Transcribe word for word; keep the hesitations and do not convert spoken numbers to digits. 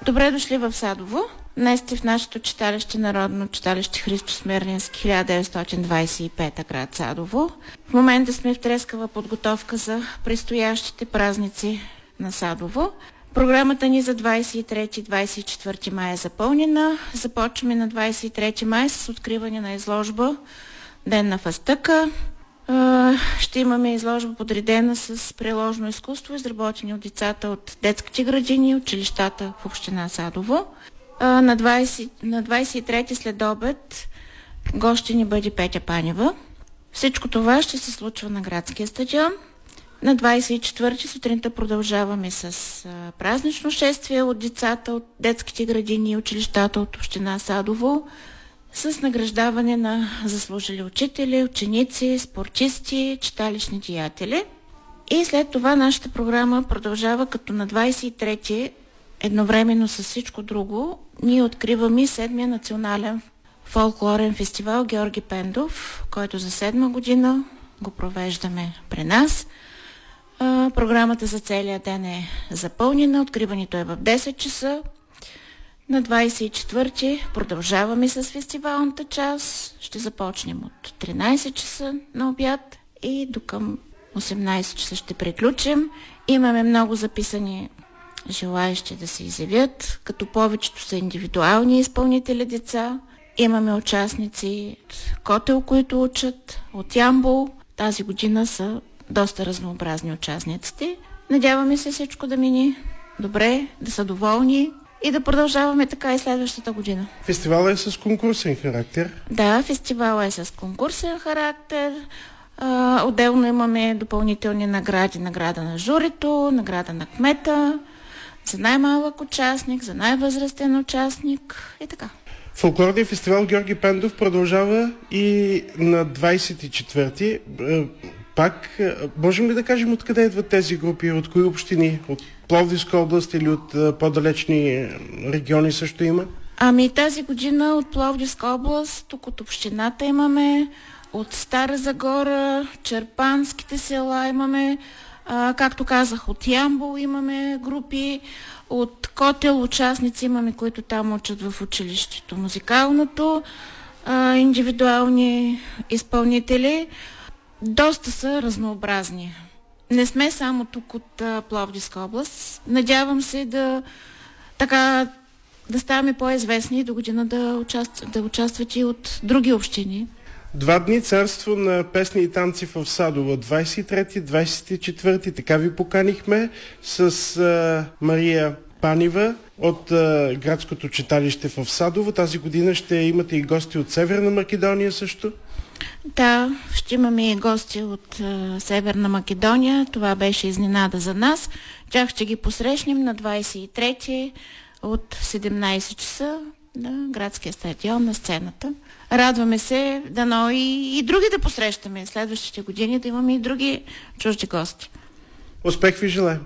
Добре дошли в Садово. Днес сте в нашето читалище, Народно читалище Христо Смирненски, хиляда деветстотин двадесет и пета, град Садово. В момента сме в трескава подготовка за предстоящите празници на Садово. Програмата ни за двадесет и трети - двадесет и четвърти май е запълнена. Започваме на двадесет и трети май с откриване на изложба Ден на фъстъка. Ще имаме изложба подредена с приложно изкуство, изработени от децата от детските градини и училищата в община Садово. На двадесет, на двадесет и трети след обед гост ще ни бъде Петя Панева. Всичко това ще се случва на градския стадион. На двадесет и четвърти сутринта продължаваме с а, празнично шествие от децата от детските градини и училищата от община Садово с награждаване на заслужили учители, ученици, спортисти, читалищни деятели. И след това нашата програма продължава, като на двадесет и трети едновременно с всичко друго ние откриваме седмия национален фолклорен фестивал Георги Пендов, който за седма година го провеждаме при нас. А, програмата за целия ден е запълнена. Откриването е в десет часа. На двадесет и четвърти продължаваме с фестивалната част. Ще започнем от тринадесет часа на обяд и до към осемнадесет часа ще приключим. Имаме много записани желаещи да се изявят, като повечето са индивидуални изпълнители деца. Имаме участници от Котел, които учат, от Ямбол. Тази година са доста разнообразни участниците. Надяваме се всичко да мине добре, да са доволни и да продължаваме така и следващата година. Фестивалът е с конкурсен характер? Да, фестивалът е с конкурсен характер. А, отделно имаме допълнителни награди. Награда на журито, награда на кмета, за най-малък участник, за най-възрастен участник и така. Фолклорният фестивал Георги Пендов продължава и на двадесет и четвърти. Пак, можем ли да кажем откъде идват тези групи, от кои общини? От Пловдивска област или от по-далечни региони също има? Ами тази година от Пловдивска област, тук от общината имаме, от Стара Загора, Черпанските села имаме, а, както казах, от Ямбол имаме групи, от Котел участници имаме, които там учат в училището музикалното, а, индивидуални изпълнители. Доста са разнообразни. Не сме само тук от а, Пловдивска област. Надявам се да така да ставаме по-известни и до година да, участ... да участват и от други общини. Два дни царство на песни и танци в Садово. двадесет и трети - двадесет и четвърти. Така ви поканихме с а, Мария Панева от а, градското читалище в Садово. Тази година ще имате и гости от Северна Македония също. Да, ще имаме и гости от а, Северна Македония. Това беше изненада за нас. Тях ще ги посрещнем на двадесет и трети от седемнадесет часа на градския стадион, на сцената. Радваме се, дано и, и други да посрещаме следващите години, да имаме и други чужди гости. Успех ви желаем!